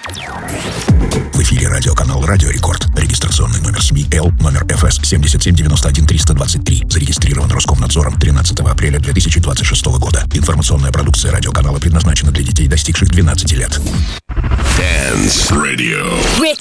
В эфире радиоканал «Радио Рекорд». Регистрационный номер СМИ Л, номер ФС 7791-323. Зарегистрирован Роскомнадзором 13 апреля 2026 года. Информационная продукция радиоканала предназначена для детей, достигших 12 лет. Dance Radio.